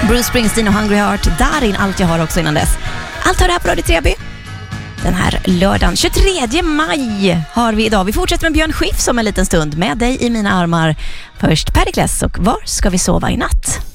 Bruce Springsteen och Hungry Heart. Darin, allt jag har också innan dess. Allt har det här på Radio Treby. Den här lördagen, 23 maj har vi idag. Vi fortsätter med Björn Skifs om en liten stund. Med dig i mina armar. Först Perikles och Var ska vi sova i natt?